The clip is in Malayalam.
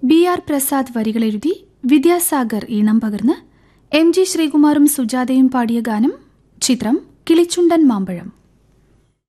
ബി.ആർ. പ്രസാദ് വരികളെഴുതി വിദ്യാസാഗർ ഈണം പകർന്ന് എം.ജി. ശ്രീകുമാറും സുജാതയും പാടിയ ഗാനം. ചിത്രം കിളിച്ചുണ്ടൻ മാമ്പഴം.